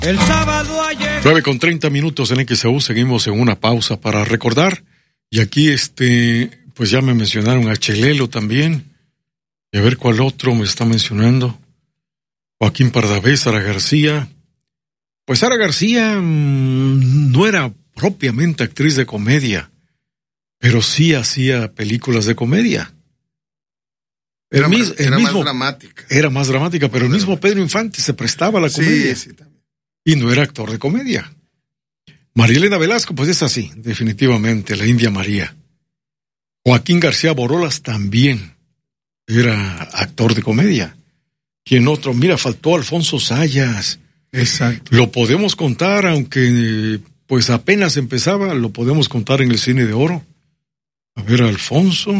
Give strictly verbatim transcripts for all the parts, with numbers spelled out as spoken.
El sábado ayer. nueve con treinta minutos en X E U, seguimos en una pausa para recordar. Y aquí, este, pues ya me mencionaron a Chelelo también. Y a ver cuál otro me está mencionando. Joaquín Pardavé, Sara García. Pues Sara García mmm, no era propiamente actriz de comedia, pero sí hacía películas de comedia. Era, el, más, el era mismo, más dramática. Era más dramática, pero el mismo Pedro Infante se prestaba a la comedia. Sí, sí, también. Y no era actor de comedia. María Elena Velasco, pues es así, definitivamente, la India María. Joaquín García Borolas también era actor de comedia. ¿Quién otro? Mira, faltó Alfonso Sayas. Exacto. Lo podemos contar, aunque pues apenas empezaba, lo podemos contar en el Cine de Oro. A ver, Alfonso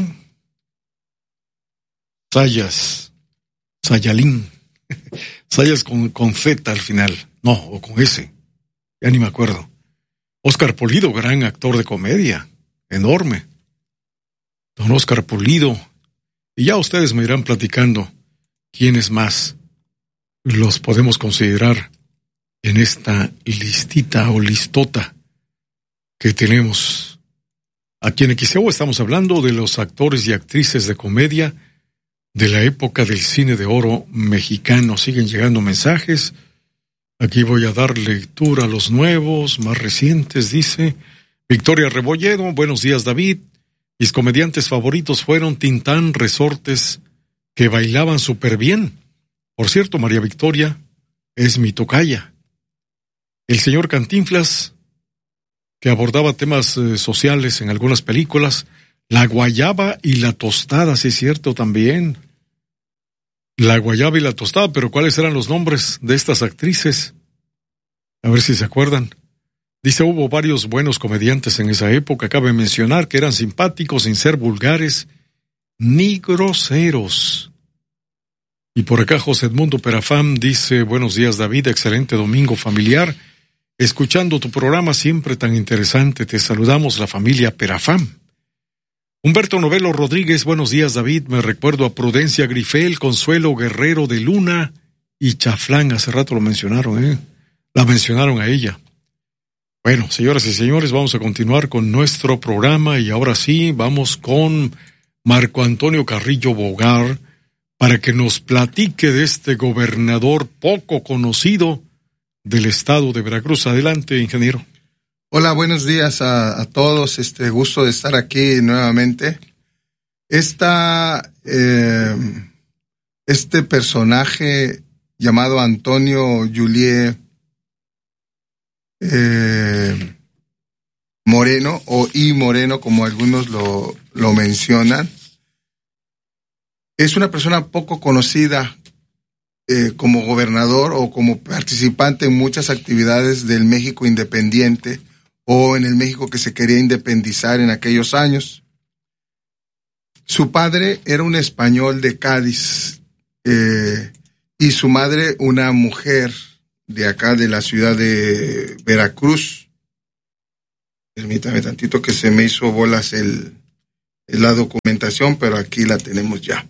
Sayas, Sayalín, Sayas con, con Z al final, no, o con S, ya ni me acuerdo. Óscar Pulido, gran actor de comedia, enorme. Don Óscar Pulido, y ya ustedes me irán platicando quiénes más los podemos considerar en esta listita o listota que tenemos. Aquí en X E U estamos hablando de los actores y actrices de comedia de la época del Cine de Oro mexicano. Siguen llegando mensajes. Aquí voy a dar lectura a los nuevos, más recientes, dice Victoria Rebolledo. Buenos días, David. Mis comediantes favoritos fueron Tintán, Resortes, que bailaban súper bien. Por cierto, María Victoria es mi tocaya. El señor Cantinflas, que abordaba temas eh, sociales en algunas películas. La guayaba y la tostada, sí es cierto también. La guayaba y la tostada, pero ¿cuáles eran los nombres de estas actrices? A ver si se acuerdan. Dice, hubo varios buenos comediantes en esa época. Cabe mencionar que eran simpáticos sin ser vulgares ni groseros. Y por acá José Edmundo Perafam dice, buenos días David, excelente domingo familiar. Escuchando tu programa siempre tan interesante, te saludamos la familia Perafam. Humberto Novelo Rodríguez, buenos días David, me recuerdo a Prudencia Grifel, Consuelo Guerrero de Luna y Chaflán, hace rato lo mencionaron, ¿eh? La mencionaron a ella. Bueno, señoras y señores, vamos a continuar con nuestro programa y ahora sí, vamos con Marco Antonio Carrillo Bogar para que nos platique de este gobernador poco conocido del estado de Veracruz. Adelante, ingeniero. Hola, buenos días a, a todos. Este gusto de estar aquí nuevamente. Esta, eh, este personaje llamado Antonio Julié eh, Moreno o I Moreno, como algunos lo, lo mencionan, es una persona poco conocida eh, como gobernador o como participante en muchas actividades del México independiente o en el México que se quería independizar en aquellos años. Su padre era un español de Cádiz eh, y su madre una mujer de acá de la ciudad de Veracruz. Permítame tantito que se me hizo bolas el, la documentación, pero aquí la tenemos ya.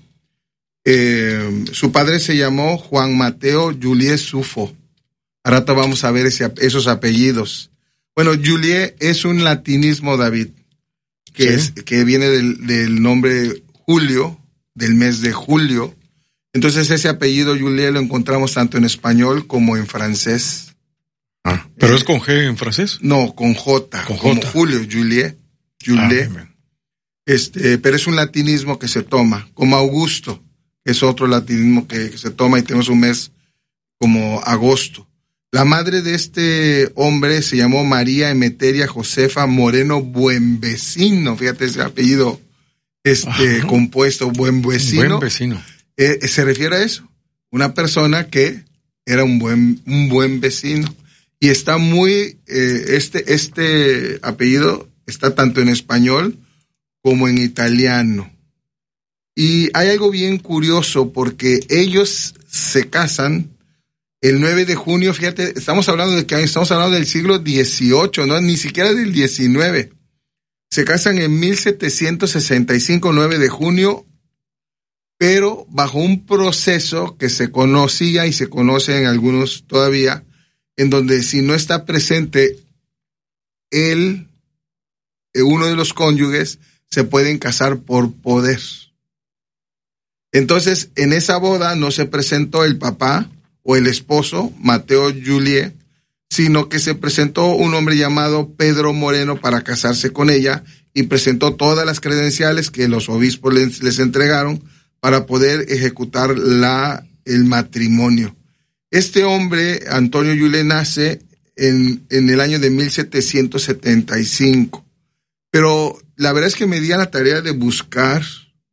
Eh, su padre se llamó Juan Mateo Julié Sufo. Ahora vamos a ver ese, esos apellidos. Bueno, Julié es un latinismo, David, que, sí. es, que viene del, del nombre Julio, del mes de julio. Entonces ese apellido Julié lo encontramos tanto en español como en francés. Ah, ¿pero eh, es con G en francés? No, con J, con como J. Julio, Julié, Julié. Ah, este, pero es un latinismo que se toma, como Augusto, es otro latinismo que, que se toma y tenemos un mes como agosto. La madre de este hombre se llamó María Emeteria Josefa Moreno Buenvecino, fíjate ese apellido este Ajá. compuesto, Buenvecino. Buen vecino. Eh, se refiere a eso, una persona que era un buen, un buen vecino. Y está muy, eh, este, este apellido está tanto en español como en italiano. Y hay algo bien curioso porque ellos se casan el nueve de junio, fíjate, estamos hablando de que estamos hablando del siglo dieciocho, no, ni siquiera del diecinueve. Se casan en mil setecientos sesenta y cinco, nueve de junio, pero bajo un proceso que se conocía y se conoce en algunos todavía, en donde si no está presente él, uno de los cónyuges, se pueden casar por poder. Entonces, en esa boda no se presentó el papá o el esposo, Mateo Julie, sino que se presentó un hombre llamado Pedro Moreno para casarse con ella y presentó todas las credenciales que los obispos les, les entregaron para poder ejecutar la, el matrimonio. Este hombre, Antonio Julie, nace en, en el año de mil setecientos setenta y cinco, pero la verdad es que me di a la tarea de buscar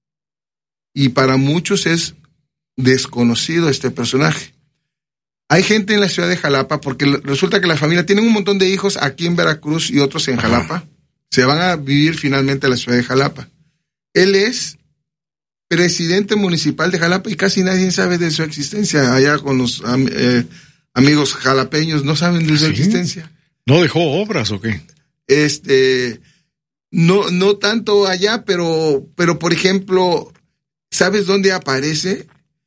y para muchos es desconocido este personaje. Hay gente en la ciudad de Jalapa, porque resulta que la familia tiene un montón de hijos aquí en Veracruz y otros en Jalapa. Ajá. Se van a vivir finalmente a la ciudad de Jalapa. Él es presidente municipal de Jalapa y casi nadie sabe de su existencia. Allá con los eh, amigos jalapeños no saben de su ¿Sí? existencia. ¿No dejó obras o qué? Este, no, no tanto allá, pero, pero por ejemplo, ¿sabes dónde aparece?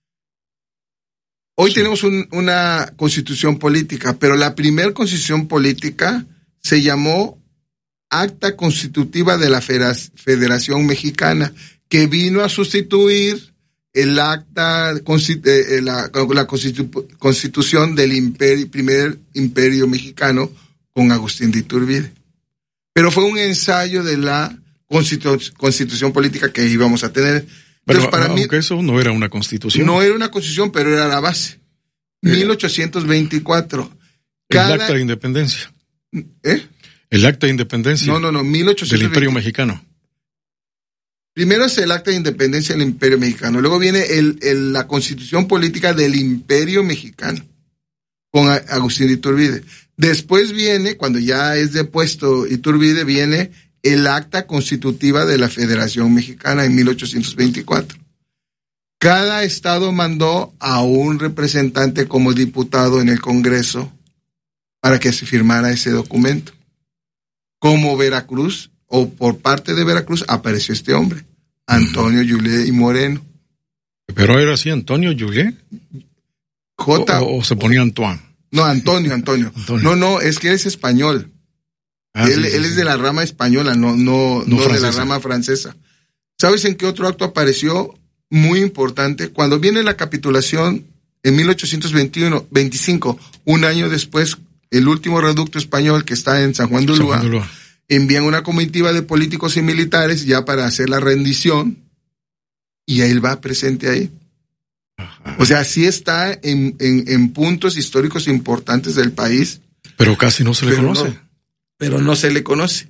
Hoy sí. tenemos un, una constitución política, pero la primer constitución política se llamó Acta Constitutiva de la Federación Mexicana, que vino a sustituir el acta, eh, la, la constitu, constitución del imperio, primer imperio mexicano con Agustín de Iturbide. Pero fue un ensayo de la constitu, constitución política que íbamos a tener. Pero para aunque mí, eso no era una constitución. No era una constitución, pero era la base. Eh, mil ochocientos veinticuatro. Cada, el acta de independencia. ¿Eh? El acta de independencia. No, no, no, mil ochocientos veinte. Del Imperio Mexicano. Primero es el acta de independencia del Imperio Mexicano. Luego viene el, el, la constitución política del Imperio Mexicano con Agustín de Iturbide. Después viene, cuando ya es depuesto Iturbide, viene el acta constitutiva de la Federación Mexicana en mil ochocientos veinticuatro. Cada estado mandó a un representante como diputado en el Congreso para que se firmara ese documento. Como Veracruz, o por parte de Veracruz, apareció este hombre, Antonio Julie y Moreno. ¿Pero era así, Antonio Julie? J. O, o se ponía Antoine. No, Antonio, Antonio. Antonio. No, no, es que él es español. Ah, él, sí, sí, él es de la rama española, no, no, no, no de la rama francesa. ¿Sabes en qué otro acto apareció? Muy importante. Cuando viene la capitulación en mil ochocientos veintiuno, veinticinco, un año después, el último reducto español que está en San Juan de Ulúa, San Juan de Ulúa, envían una comitiva de políticos y militares ya para hacer la rendición y él va presente ahí. Ajá. O sea, sí está en, en, en puntos históricos importantes del país. Pero casi no se le conoce. No, pero no se le conoce.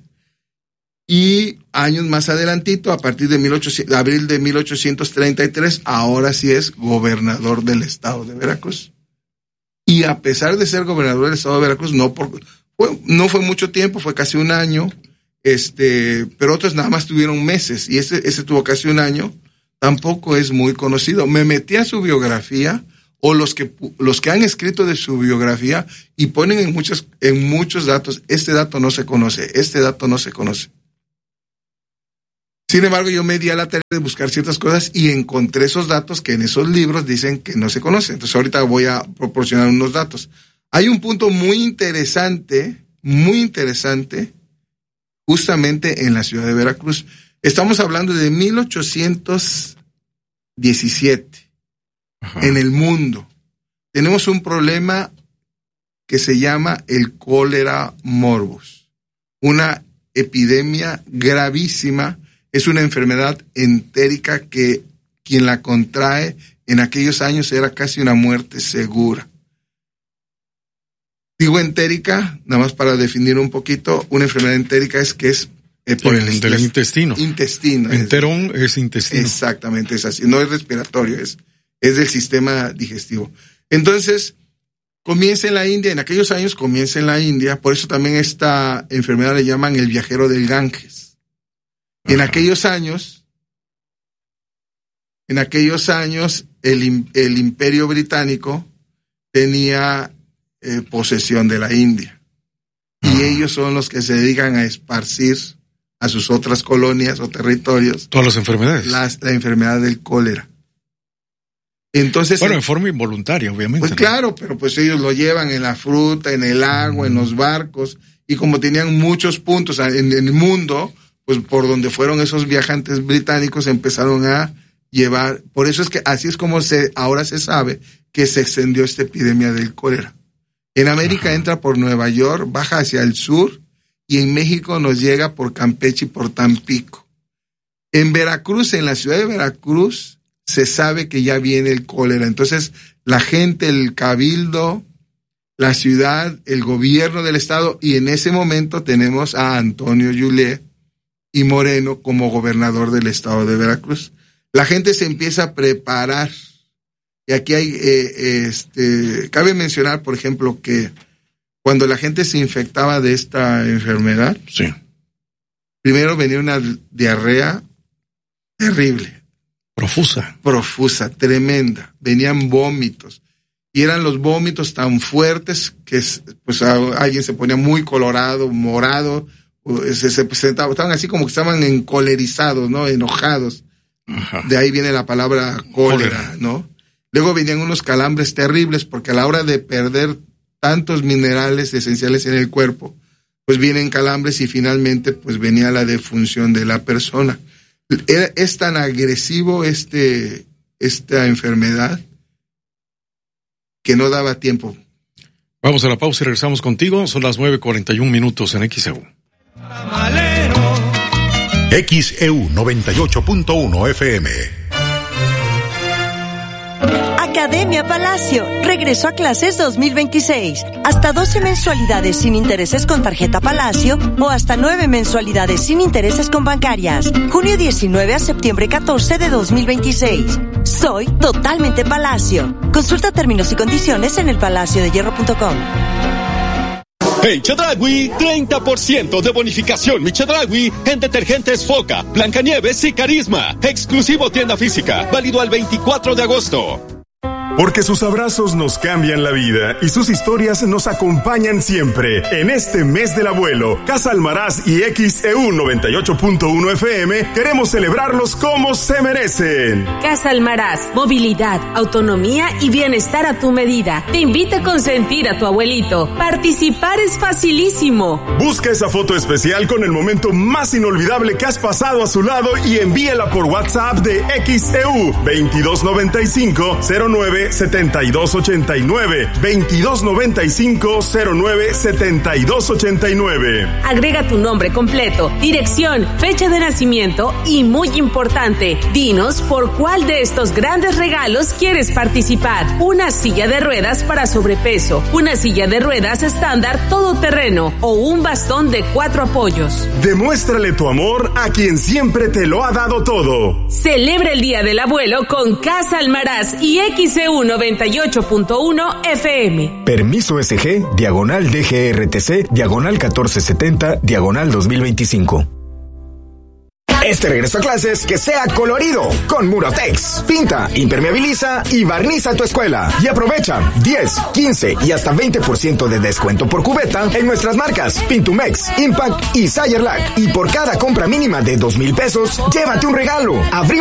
Y años más adelantito, a partir de mil ochocientos, abril de mil ochocientos treinta y tres, ahora sí es gobernador del estado de Veracruz. Y a pesar de ser gobernador del estado de Veracruz, no por... Fue, no fue mucho tiempo, fue casi un año, este, pero otros nada más tuvieron meses, y ese, ese tuvo casi un año, tampoco es muy conocido. Me metí a su biografía, o los que, los que han escrito de su biografía, y ponen en muchos, en muchos datos, este dato no se conoce, este dato no se conoce. Sin embargo, yo me di a la tarea de buscar ciertas cosas y encontré esos datos que en esos libros dicen que no se conocen. Entonces ahorita voy a proporcionar unos datos. Hay un punto muy interesante, muy interesante, justamente en la ciudad de Veracruz. Estamos hablando de mil ochocientos diecisiete. Ajá. En el mundo. Tenemos un problema que se llama el cólera morbus. Una epidemia gravísima. Es una enfermedad entérica que quien la contrae en aquellos años era casi una muerte segura. Digo entérica, nada más para definir un poquito, una enfermedad entérica es que es eh, por el, el del intestino. Intestino. Enterón es, es intestino. Exactamente, es así. No es respiratorio, es, es del sistema digestivo. Entonces, comienza en la India, en aquellos años comienza en la India, por eso también esta enfermedad le llaman el viajero del Ganges. Ajá. En aquellos años, en aquellos años, el, el Imperio Británico tenía Eh, posesión de la India. Y ah. ellos son los que se dedican a esparcir a sus otras colonias o territorios todas las enfermedades. Las, la enfermedad del cólera. Entonces, bueno, en forma involuntaria, obviamente. Pues ¿no? Claro, pero pues ellos lo llevan en la fruta, en el agua, en los barcos, y como tenían muchos puntos en el mundo, pues por donde fueron esos viajantes británicos empezaron a llevar, por eso es que así es como se ahora se sabe que se extendió esta epidemia del cólera. En América Ajá. entra por Nueva York, baja hacia el sur, y en México nos llega por Campeche y por Tampico. En Veracruz, en la ciudad de Veracruz, se sabe que ya viene el cólera. Entonces, la gente, el cabildo, la ciudad, el gobierno del estado, y en ese momento tenemos a Antonio Yulé y Moreno como gobernador del estado de Veracruz. La gente se empieza a preparar. Y aquí hay, eh, este, cabe mencionar, por ejemplo, que cuando la gente se infectaba de esta enfermedad, sí. primero venía una diarrea terrible. Profusa. Profusa, tremenda. Venían vómitos. Y eran los vómitos tan fuertes que pues alguien se ponía muy colorado, morado, se, se presentaba, estaban así como que estaban encolerizados, ¿no? Enojados. Ajá. De ahí viene la palabra cólera, cólera, ¿no? Luego venían unos calambres terribles porque a la hora de perder tantos minerales esenciales en el cuerpo, pues vienen calambres y finalmente pues venía la defunción de la persona. Es tan agresivo este, esta enfermedad que no daba tiempo. Vamos a la pausa y regresamos contigo. Son las nueve cuarenta y un minutos en X E U. X E U noventa y ocho punto uno F M. Academia Palacio regresó a clases dos mil veintiséis. Hasta doce mensualidades sin intereses con tarjeta Palacio o hasta nueve mensualidades sin intereses con bancarias. Junio diecinueve a septiembre catorce de dos mil veintiséis. Soy totalmente Palacio. Consulta términos y condiciones en el palacio de hierro punto com. En Chedraui, treinta por ciento de bonificación mi Chedraui en detergentes Foca, Blancanieves y Carisma. Exclusivo tienda física, válido al veinticuatro de agosto. Porque sus abrazos nos cambian la vida y sus historias nos acompañan siempre. En este mes del abuelo, Casa Almaraz y X E U noventa y ocho punto uno F M queremos celebrarlos como se merecen. Casa Almaraz, movilidad, autonomía y bienestar a tu medida. Te invita a consentir a tu abuelito. Participar es facilísimo. Busca esa foto especial con el momento más inolvidable que has pasado a su lado y envíela por WhatsApp de X E U veintidós noventa y cinco cero nueve setenta y dos ochenta y nueve, veintidós noventa y cinco cero nueve setenta y dos ochenta y nueve. Agrega tu nombre completo, dirección, fecha de nacimiento y, muy importante, dinos por cuál de estos grandes regalos quieres participar. Una silla de ruedas para sobrepeso, una silla de ruedas estándar todoterreno o un bastón de cuatro apoyos. Demuéstrale tu amor a quien siempre te lo ha dado todo. Celebra el Día del Abuelo con Casa Almaraz y X E U noventa y ocho punto uno F M. Permiso S G, diagonal D G R T C, diagonal catorce setenta, diagonal dos mil veinticinco. Este regreso a clases que sea colorido con Murotex. Pinta, impermeabiliza y barniza tu escuela. Y aprovecha diez, quince y hasta veinte por ciento de descuento por cubeta en nuestras marcas Pintumex, Impact y Sayerlac. Y por cada compra mínima de dos mil pesos, llévate un regalo. Abrimos